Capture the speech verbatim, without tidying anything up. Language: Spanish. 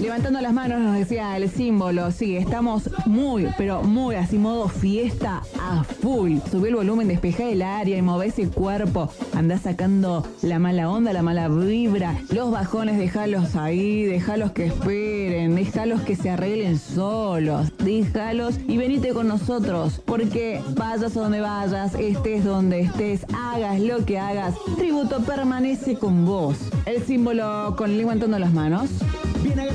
Levantando las manos nos decía el símbolo. Sí, estamos muy, pero muy así modo fiesta a full. Subí el volumen, despejá el área y movés el cuerpo. Andá sacando la mala onda, la mala vibra. Los bajones, dejalos ahí, dejalos que esperen, dejalos que se arreglen solos. Déjalos y venite con nosotros. Porque vayas a donde vayas, estés donde estés, hagas lo que hagas, Tributo permanece con vos. El símbolo con levantando las manos.